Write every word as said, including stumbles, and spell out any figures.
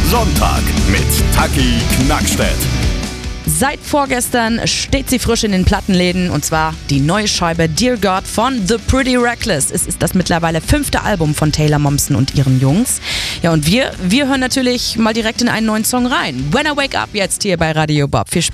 Sonntag mit Taki Knackstedt. Seit vorgestern steht sie frisch in den Plattenläden, und zwar die neue Scheibe Dear God von The Pretty Reckless. Es ist das mittlerweile fünfte Album von Taylor Momsen und ihren Jungs. Ja, und wir, wir hören natürlich mal direkt in einen neuen Song rein. When I Wake Up, jetzt hier bei Radio Bob. Viel Spaß.